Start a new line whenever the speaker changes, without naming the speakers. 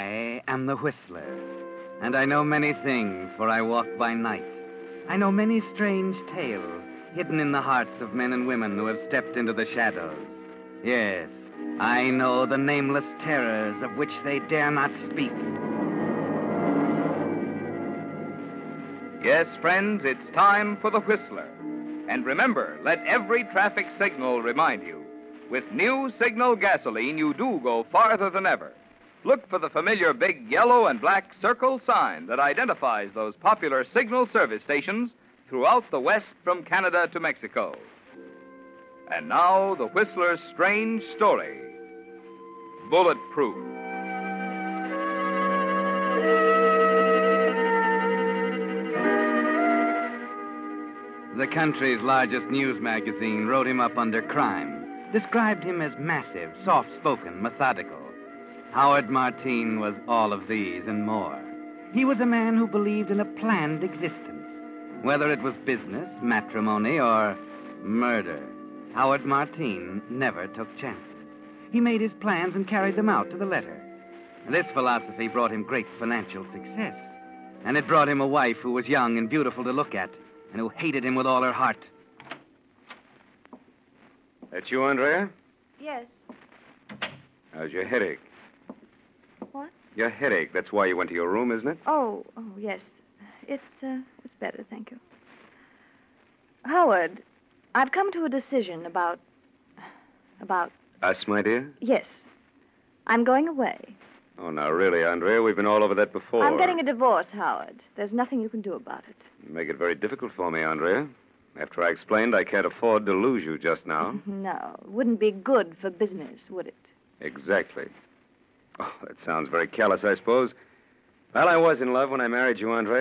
I am the Whistler, and I know many things, for I walk by night. I know many strange tales hidden in the hearts of men and women who have stepped into the shadows. Yes, I know the nameless terrors of which they dare not speak.
Yes, friends, it's time for the Whistler. And remember, let every traffic signal remind you, with new Signal gasoline, you do go farther than ever. Look for the familiar big yellow and black circle sign that identifies those popular Signal service stations throughout the West from Canada to Mexico. And now, the Whistler's strange story, Bulletproof.
The country's largest news magazine wrote him up under crime, described him as massive, soft-spoken, methodical. Howard Martine was all of these and more. He was a man who believed in a planned existence. Whether it was business, matrimony, or murder, Howard Martine never took chances. He made his plans and carried them out to the letter. This philosophy brought him great financial success, and it brought him a wife who was young and beautiful to look at, and who hated him with all her heart.
That you, Andrea?
Yes.
How's your headache?
What?
Your headache. That's why you went to your room, isn't it?
Oh, yes. It's better, thank you. Howard, I've come to a decision about...
Us, my dear?
Yes. I'm going away.
Oh, now, really, Andrea, we've been all over that before.
I'm getting a divorce, Howard. There's nothing you can do about it.
You make it very difficult for me, Andrea. After I explained I can't afford to lose you just now.
No, it wouldn't be good for business, would it?
Exactly. Oh, that sounds very callous, I suppose. Well, I was in love when I married you, Andrea.